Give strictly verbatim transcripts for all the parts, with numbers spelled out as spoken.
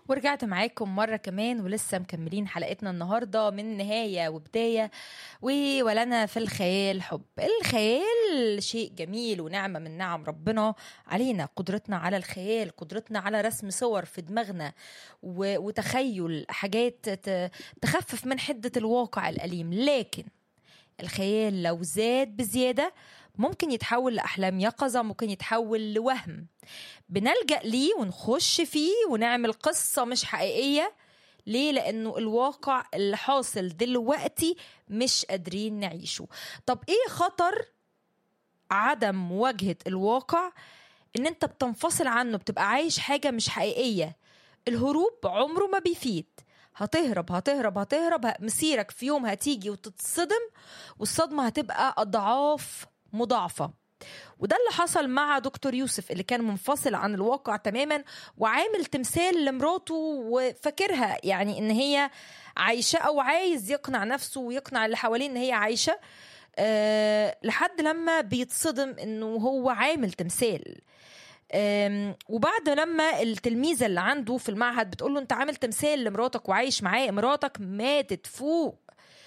ورجعت معاكم مرة كمان ولسه مكملين حلقتنا النهاردة من نهاية وبداية. ولنا في الخيال حب. الخيال شيء جميل ونعمة من نعم ربنا علينا، قدرتنا على الخيال، قدرتنا على رسم صور في دماغنا وتخيل حاجات تخفف من حدة الواقع الأليم. لكن الخيال لو زاد بزيادة ممكن يتحول لأحلام يقظة، ممكن يتحول لوهم بنلجأ ليه ونخش فيه ونعمل قصة مش حقيقية. ليه؟ لأنه الواقع اللي حاصل دلوقتي مش قادرين نعيشه. طب إيه خطر عدم مواجهة الواقع؟ إن أنت بتنفصل عنه، بتبقى عايش حاجة مش حقيقية. الهروب عمره ما بيفيد. هتهرب هتهرب هتهرب مسيرك في يوم هتيجي وتتصدم، والصدمة هتبقى أضعاف مضاعفة. وده اللي حصل مع دكتور يوسف اللي كان منفصل عن الواقع تماما وعامل تمثال لمراته وفاكرها يعني ان هي عايشة، او عايز يقنع نفسه ويقنع اللي حواليه ان هي عايشة، أه لحد لما بيتصدم انه هو عامل تمثال. وبعد لما التلميذة اللي عنده في المعهد بتقوله انت عامل تمثال لمراتك وعايش معاه، مراتك ماتت فوق،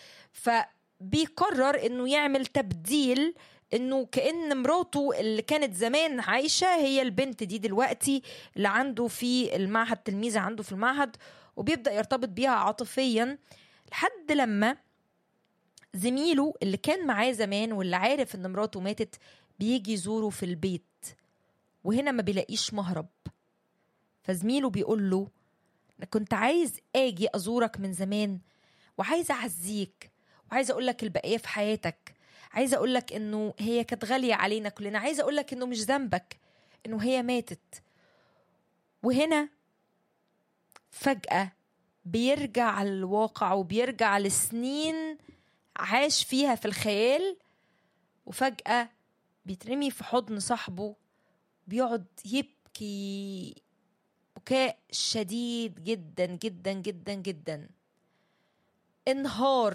فبيقرر انه يعمل تبديل، انه كأن مراته اللي كانت زمان عايشة هي البنت دي دلوقتي اللي عنده في المعهد، تلميذة عنده في المعهد، وبيبدأ يرتبط بيها عاطفيا لحد لما زميله اللي كان معاه زمان واللي عارف ان مراته ماتت بيجي يزوره في البيت، وهنا ما بيلاقيش مهرب. فزميله بيقول له أنا كنت عايز اجي ازورك من زمان، وعايز اعزيك، وعايز اقولك البقية في حياتك، عايزة أقولك إنه هي كانت غالية علينا كلنا، عايزة أقولك إنه مش ذنبك إنه هي ماتت. وهنا فجأة بيرجع الواقع وبيرجع لسنين عاش فيها في الخيال، وفجأة بيترمي في حضن صاحبه، بيقعد يبكي بكاء شديد جدا جدا جدا جدا، انهار.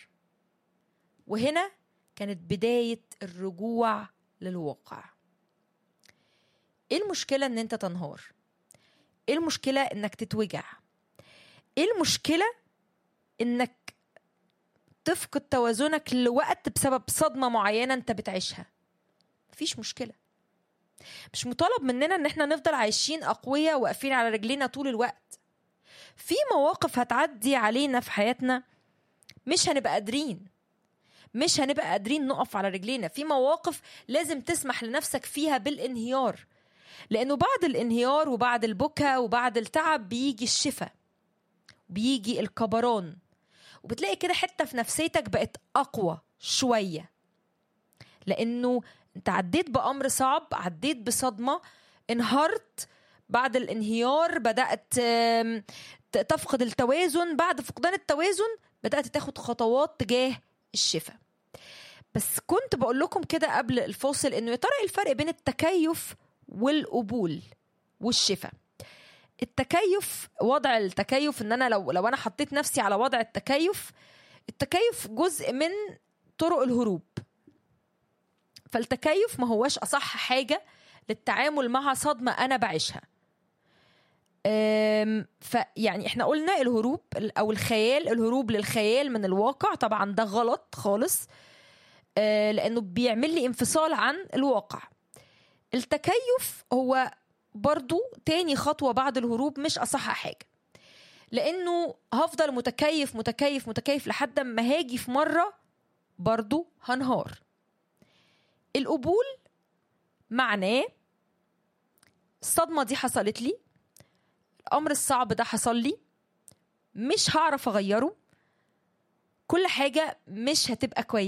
وهنا كانت بداية الرجوع للواقع. ايه المشكلة ان انت تنهار؟ ايه المشكلة انك تتوجع؟ ايه المشكلة انك تفقد توازنك لوقت بسبب صدمة معينة انت بتعيشها؟ مفيش مشكلة. مش مطالب مننا ان احنا نفضل عايشين اقوياء واقفين على رجلينا طول الوقت. في مواقف هتعدي علينا في حياتنا مش هنبقى قادرين مش هنبقى قادرين نقف على رجلينا. في مواقف لازم تسمح لنفسك فيها بالانهيار، لأنه بعد الانهيار وبعد البكاء وبعد التعب بيجي الشفاء، بيجي الكبران، وبتلاقي كده حتة في نفسيتك بقت أقوى شوية، لأنه انت عديت بأمر صعب، عديت بصدمة، انهارت. بعد الانهيار بدأت تفقد التوازن، بعد فقدان التوازن بدأت تاخد خطوات تجاه الشفاء. بس كنت بقول لكم كده قبل الفاصل انه يا ترى ايه الفرق بين التكيف والقبول والشفاء؟ التكيف، وضع التكيف ان انا لو لو انا حطيت نفسي على وضع التكيف، التكيف جزء من طرق الهروب. فالتكيف ما هوش اصح حاجة للتعامل مع صدمة انا بعيشها. فيعني احنا قلنا الهروب او الخيال، الهروب للخيال من الواقع، طبعا ده غلط خالص، لأنه بيعمل لي انفصال عن الواقع. التكيف هو برضو تاني خطوة بعد الهروب، مش أصح حاجة، لأنه هفضل متكيف متكيف متكيف لحد ما هاجي في مرة برضو هنهار. القبول معناه الصدمة دي حصلت لي، الأمر الصعب ده حصل لي، مش هعرف أغيره، كل حاجة مش هتبقى كويسة.